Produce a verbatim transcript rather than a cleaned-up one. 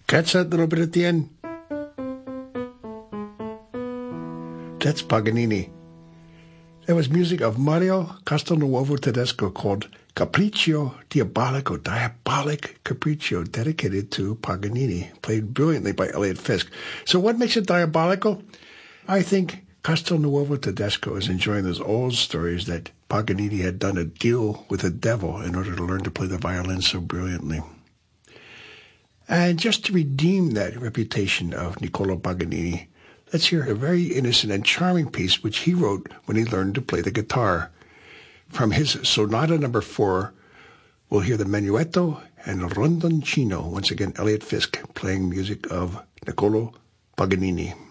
Catch that little bit at the end? That's Paganini. That was music of Mario Castelnuovo Tedesco called Capriccio Diabolico, Diabolic Capriccio, dedicated to Paganini, played brilliantly by Elliott Fisk. So what makes it diabolical? I think Castelnuovo Tedesco is enjoying those old stories that Paganini had done a deal with the devil in order to learn to play the violin so brilliantly. And just to redeem that reputation of Niccolò Paganini, let's hear a very innocent and charming piece which he wrote when he learned to play the guitar. From his Sonata Number Four, we'll hear the Menuetto and Rondoncino. Once again, Elliott Fisk playing music of Niccolò Paganini.